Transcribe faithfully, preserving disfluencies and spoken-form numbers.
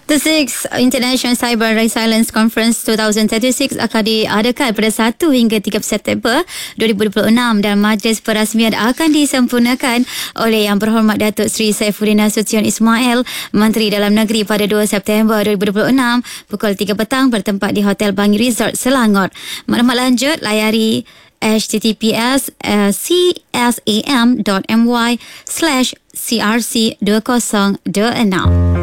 The Sixth International Cyber Resilience Conference dua ribu tiga puluh enam akan diadakan pada satu hingga tiga September dua ribu dua puluh enam dan majlis perasmian akan disempurnakan oleh Yang Berhormat Datuk Seri Saifuddin Nasution Ismail, Menteri Dalam Negeri pada dua September dua ribu dua puluh enam pukul tiga petang bertempat di Hotel Bangi Resort Selangor. Maklumat lanjut layari h t t p s c s a m dot m y slash c r c dua kosong dua enam.